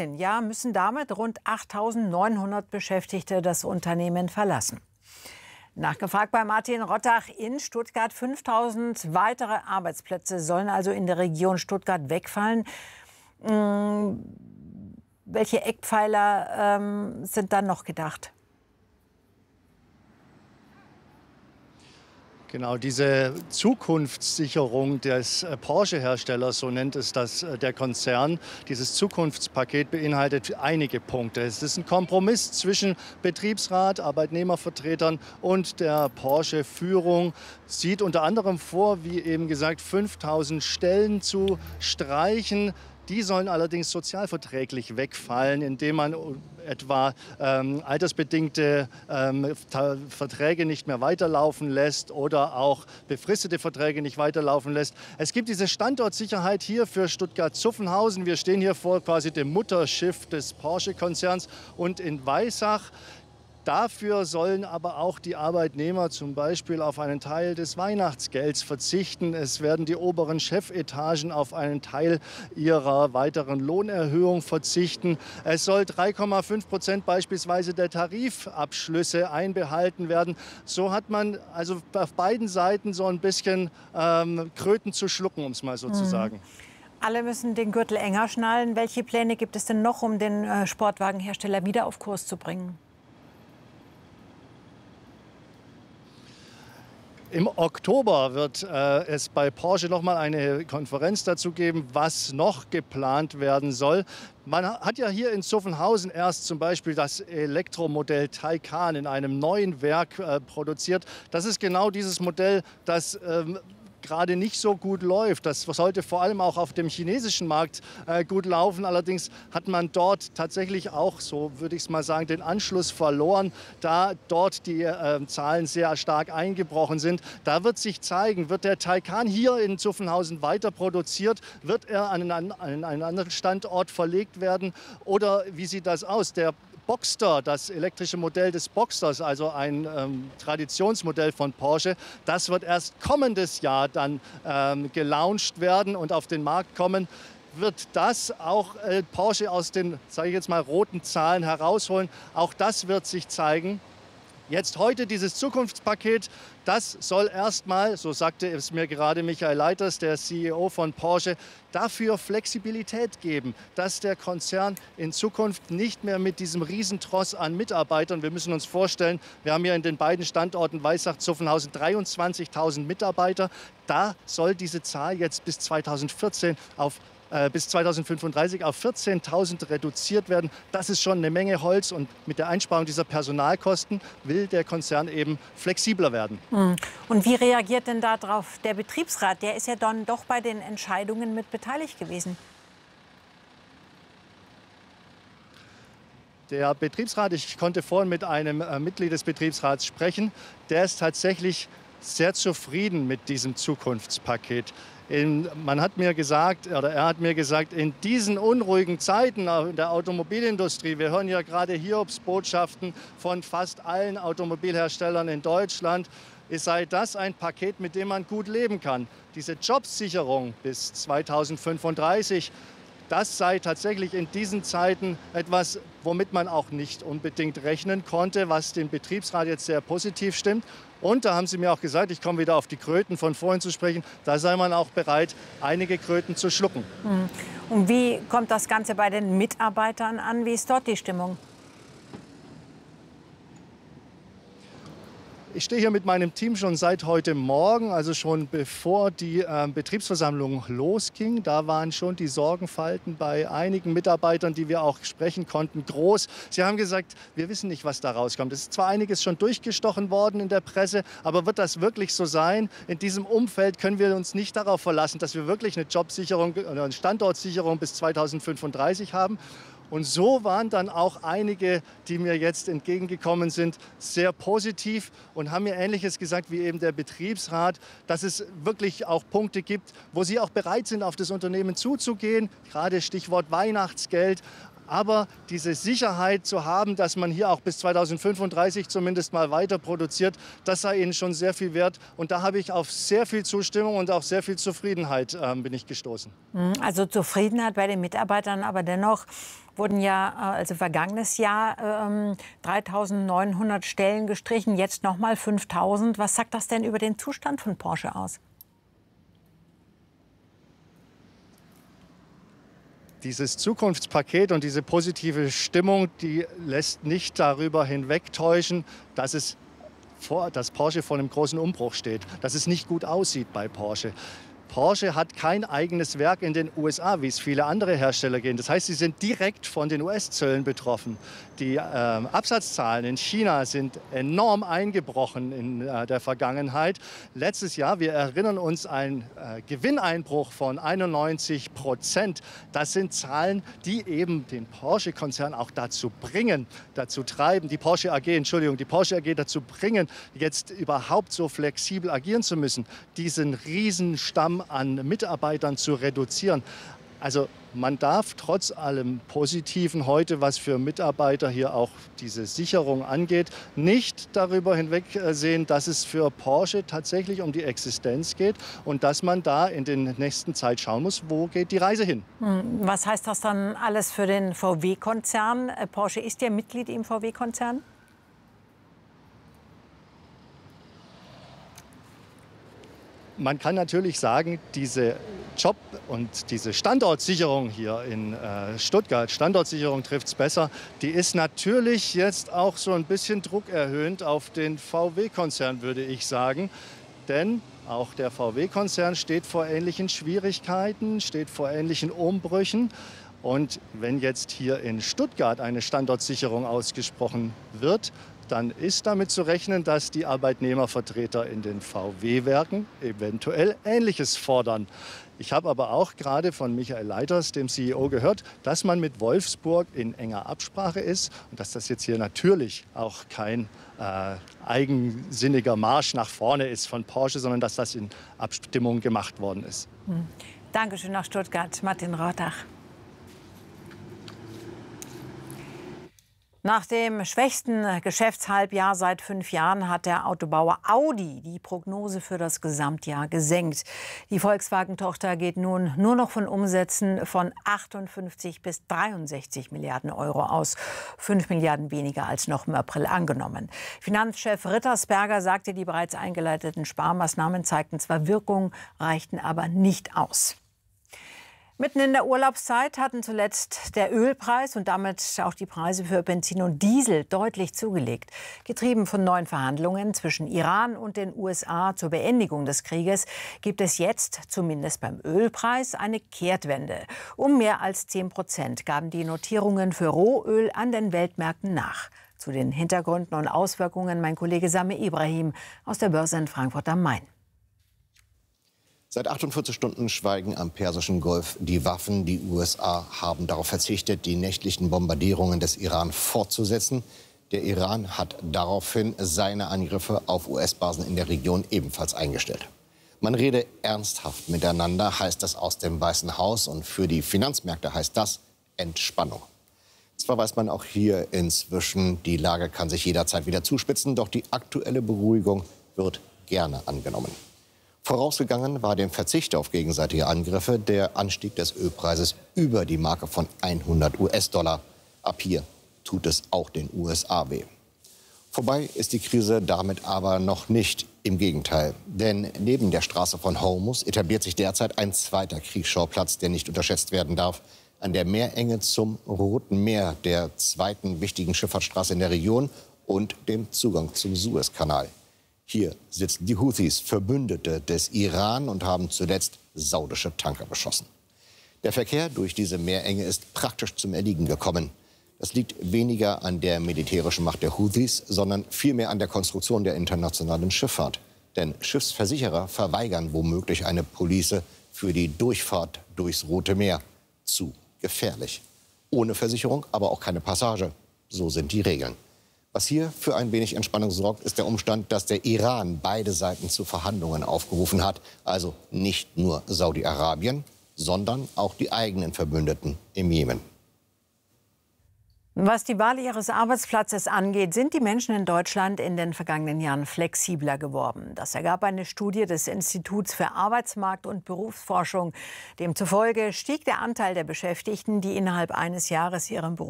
vergangenen Jahr müssen damit rund 8.900 Beschäftigte das Unternehmen verlassen. Nachgefragt bei Martin Rottach in Stuttgart. 5.000 weitere Arbeitsplätze sollen also in der Region Stuttgart wegfallen. Welche Eckpfeiler sind dann noch gedacht? Genau, diese Zukunftssicherung des Porsche-Herstellers, so nennt es das der Konzern, dieses Zukunftspaket beinhaltet einige Punkte. Es ist ein Kompromiss zwischen Betriebsrat, Arbeitnehmervertretern und der Porsche-Führung. Sieht unter anderem vor, wie eben gesagt, 5.000 Stellen zu streichen. Die sollen allerdings sozialverträglich wegfallen, indem man etwa altersbedingte Verträge nicht mehr weiterlaufen lässt oder auch befristete Verträge nicht weiterlaufen lässt. Es gibt diese Standortsicherheit hier für Stuttgart-Zuffenhausen. Wir stehen hier vor quasi dem Mutterschiff des Porsche-Konzerns und in Weissach. Dafür sollen aber auch die Arbeitnehmer zum Beispiel auf einen Teil des Weihnachtsgelds verzichten. Es werden die oberen Chefetagen auf einen Teil ihrer weiteren Lohnerhöhung verzichten. Es soll 3,5% beispielsweise der Tarifabschlüsse einbehalten werden. So hat man also auf beiden Seiten so ein bisschen Kröten zu schlucken, um es mal so zu sagen. Alle müssen den Gürtel enger schnallen. Welche Pläne gibt es denn noch, um den Sportwagenhersteller wieder auf Kurs zu bringen? Im Oktober wird es bei Porsche noch mal eine Konferenz dazu geben, was noch geplant werden soll. Man hat ja hier in Zuffenhausen erst zum Beispiel das Elektromodell Taycan in einem neuen Werk produziert. Das ist genau dieses Modell, das gerade nicht so gut läuft. Das sollte vor allem auch auf dem chinesischen Markt gut laufen. Allerdings hat man dort tatsächlich auch, so würde ich es mal sagen, den Anschluss verloren, da dort die Zahlen sehr stark eingebrochen sind. Da wird sich zeigen, wird der Taycan hier in Zuffenhausen weiter produziert, wird er an einen anderen Standort verlegt werden oder wie sieht das aus? Der Boxster, das elektrische Modell des Boxsters, also ein Traditionsmodell von Porsche, das wird erst kommendes Jahr dann gelauncht werden und auf den Markt kommen. Wird das auch Porsche aus den, sage ich jetzt mal, roten Zahlen herausholen? Auch das wird sich zeigen. Jetzt heute dieses Zukunftspaket, das soll erstmal, so sagte es mir gerade Michael Leiters, der CEO von Porsche, dafür Flexibilität geben, dass der Konzern in Zukunft nicht mehr mit diesem Riesentross an Mitarbeitern, wir müssen uns vorstellen, wir haben hier in den beiden Standorten Weissach-Zuffenhausen 23.000 Mitarbeiter, da soll diese Zahl jetzt bis 2035 auf 14.000 reduziert werden. Das ist schon eine Menge Holz und mit der Einsparung dieser Personalkosten will der Konzern eben flexibler werden. Und wie reagiert denn darauf der Betriebsrat? Der ist ja dann doch bei den Entscheidungen mit beteiligt gewesen. Der Betriebsrat, ich konnte vorhin mit einem Mitglied des Betriebsrats sprechen, der ist tatsächlich sehr zufrieden mit diesem Zukunftspaket. Er hat mir gesagt, in diesen unruhigen Zeiten in der Automobilindustrie, wir hören ja gerade Hiobsbotschaften von fast allen Automobilherstellern in Deutschland, sei das ein Paket, mit dem man gut leben kann. Diese Jobsicherung bis 2035, das sei tatsächlich in diesen Zeiten etwas, womit man auch nicht unbedingt rechnen konnte, was den Betriebsrat jetzt sehr positiv stimmt. Und da haben Sie mir auch gesagt, ich komme wieder auf die Kröten von vorhin zu sprechen, da sei man auch bereit, einige Kröten zu schlucken. Und wie kommt das Ganze bei den Mitarbeitern an? Wie ist dort die Stimmung? Ich stehe hier mit meinem Team schon seit heute Morgen, also schon bevor die Betriebsversammlung losging. Da waren schon die Sorgenfalten bei einigen Mitarbeitern, die wir auch sprechen konnten, groß. Sie haben gesagt, wir wissen nicht, was da rauskommt. Es ist zwar einiges schon durchgestochen worden in der Presse, aber wird das wirklich so sein? In diesem Umfeld können wir uns nicht darauf verlassen, dass wir wirklich eine Jobsicherung oder eine Standortsicherung bis 2035 haben. Und so waren dann auch einige, die mir jetzt entgegengekommen sind, sehr positiv und haben mir Ähnliches gesagt wie eben der Betriebsrat, dass es wirklich auch Punkte gibt, wo sie auch bereit sind, auf das Unternehmen zuzugehen, gerade Stichwort Weihnachtsgeld. Aber diese Sicherheit zu haben, dass man hier auch bis 2035 zumindest mal weiter produziert, das sei ihnen schon sehr viel wert. Und da habe ich auf sehr viel Zustimmung und auch sehr viel Zufriedenheit bin ich gestoßen. Also Zufriedenheit bei den Mitarbeitern, aber dennoch wurden ja also vergangenes Jahr 3.900 Stellen gestrichen, jetzt noch mal 5.000. Was sagt das denn über den Zustand von Porsche aus? Dieses Zukunftspaket und diese positive Stimmung, die lässt nicht darüber hinwegtäuschen, dass Porsche vor einem großen Umbruch steht, dass es nicht gut aussieht bei Porsche. Porsche hat kein eigenes Werk in den USA, wie es viele andere Hersteller gehen. Das heißt, sie sind direkt von den US-Zöllen betroffen. Die Absatzzahlen in China sind enorm eingebrochen in der Vergangenheit. Letztes Jahr, wir erinnern uns, ein Gewinneinbruch von 91%. Das sind Zahlen, die eben den Porsche-Konzern auch dazu treiben, die Porsche AG dazu bringen, jetzt überhaupt so flexibel agieren zu müssen, diesen Riesenstamm an Mitarbeitern zu reduzieren. Also man darf trotz allem Positiven heute, was für Mitarbeiter hier auch diese Sicherung angeht, nicht darüber hinwegsehen, dass es für Porsche tatsächlich um die Existenz geht und dass man da in der nächsten Zeit schauen muss, wo geht die Reise hin. Was heißt das dann alles für den VW-Konzern? Porsche ist ja Mitglied im VW-Konzern. Man kann natürlich sagen, diese Job- und diese Standortsicherung hier in Stuttgart, Standortsicherung trifft es besser, die ist natürlich jetzt auch so ein bisschen druckerhöhend auf den VW-Konzern, würde ich sagen. Denn auch der VW-Konzern steht vor ähnlichen Schwierigkeiten, steht vor ähnlichen Umbrüchen. Und wenn jetzt hier in Stuttgart eine Standortsicherung ausgesprochen wird, dann ist damit zu rechnen, dass die Arbeitnehmervertreter in den VW-Werken eventuell Ähnliches fordern. Ich habe aber auch gerade von Michael Leiters, dem CEO, gehört, dass man mit Wolfsburg in enger Absprache ist und dass das jetzt hier natürlich auch kein eigensinniger Marsch nach vorne ist von Porsche, sondern dass das in Abstimmung gemacht worden ist. Dankeschön nach Stuttgart, Martin Rottach. Nach dem schwächsten Geschäftshalbjahr seit 5 Jahren hat der Autobauer Audi die Prognose für das Gesamtjahr gesenkt. Die Volkswagen-Tochter geht nun nur noch von Umsätzen von 58 bis 63 Milliarden Euro aus. 5 Milliarden weniger als noch im April angenommen. Finanzchef Rittersberger sagte, die bereits eingeleiteten Sparmaßnahmen zeigten zwar Wirkung, reichten aber nicht aus. Mitten in der Urlaubszeit hatten zuletzt der Ölpreis und damit auch die Preise für Benzin und Diesel deutlich zugelegt. Getrieben von neuen Verhandlungen zwischen Iran und den USA zur Beendigung des Krieges gibt es jetzt, zumindest beim Ölpreis, eine Kehrtwende. Um mehr als 10% gaben die Notierungen für Rohöl an den Weltmärkten nach. Zu den Hintergründen und Auswirkungen mein Kollege Samir Ibrahim aus der Börse in Frankfurt am Main. Seit 48 Stunden schweigen am Persischen Golf die Waffen. Die USA haben darauf verzichtet, die nächtlichen Bombardierungen des Iran fortzusetzen. Der Iran hat daraufhin seine Angriffe auf US-Basen in der Region ebenfalls eingestellt. Man rede ernsthaft miteinander, heißt das aus dem Weißen Haus. Und für die Finanzmärkte heißt das Entspannung. Zwar weiß man auch hier inzwischen, die Lage kann sich jederzeit wieder zuspitzen, doch die aktuelle Beruhigung wird gerne angenommen. Vorausgegangen war dem Verzicht auf gegenseitige Angriffe der Anstieg des Ölpreises über die Marke von 100 US-Dollar. Ab hier tut es auch den USA weh. Vorbei ist die Krise damit aber noch nicht. Im Gegenteil. Denn neben der Straße von Hormuz etabliert sich derzeit ein zweiter Kriegsschauplatz, der nicht unterschätzt werden darf. An der Meerenge zum Roten Meer, der zweiten wichtigen Schifffahrtsstraße in der Region und dem Zugang zum Suezkanal. Hier sitzen die Houthis, Verbündete des Iran, und haben zuletzt saudische Tanker beschossen. Der Verkehr durch diese Meerenge ist praktisch zum Erliegen gekommen. Das liegt weniger an der militärischen Macht der Houthis, sondern vielmehr an der Konstruktion der internationalen Schifffahrt. Denn Schiffsversicherer verweigern womöglich eine Police für die Durchfahrt durchs Rote Meer. Zu gefährlich. Ohne Versicherung, aber auch keine Passage. So sind die Regeln. Was hier für ein wenig Entspannung sorgt, ist der Umstand, dass der Iran beide Seiten zu Verhandlungen aufgerufen hat. Also nicht nur Saudi-Arabien, sondern auch die eigenen Verbündeten im Jemen. Was die Wahl ihres Arbeitsplatzes angeht, sind die Menschen in Deutschland in den vergangenen Jahren flexibler geworden. Das ergab eine Studie des Instituts für Arbeitsmarkt- und Berufsforschung. Demzufolge stieg der Anteil der Beschäftigten, die innerhalb eines Jahres ihren Beruf